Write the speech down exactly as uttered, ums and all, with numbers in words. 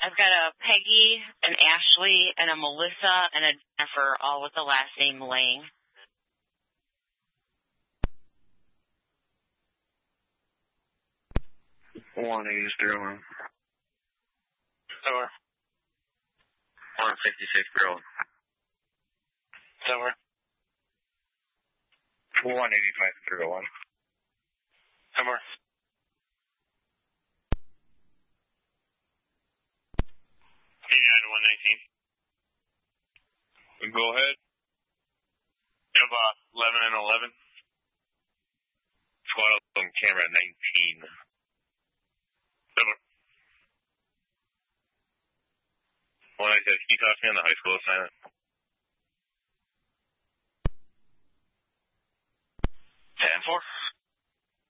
I've got a Peggy, an Ashley, and a Melissa, and a Jennifer, all with the last name Lang. one eighty zero one. Somewhere. one sixty-six zero. Somewhere. one eighty-five zero one. Somewhere. eighty-nine to one nineteen. Go ahead. You have uh, eleven and eleven. Squad up on camera at nineteen. Somewhere. One I said, can you talk to me on the high school assignment? ten four.